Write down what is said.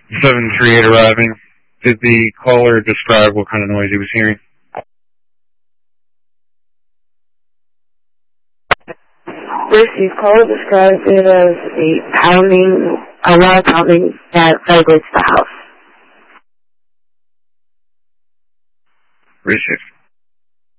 738 arriving. Did the caller describe what kind of noise he was hearing? The caller described it as a loud pounding that vibrates the house. Appreciate it.